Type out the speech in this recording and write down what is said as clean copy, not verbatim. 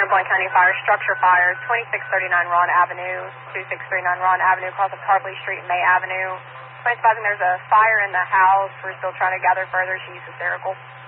Blount County Fire, structure fires, 2639 Ron Avenue, 2639 Ron Avenue, across of Carpley Street and May Avenue. Advising there's a fire in the house. We're still trying to gather further. She's hysterical.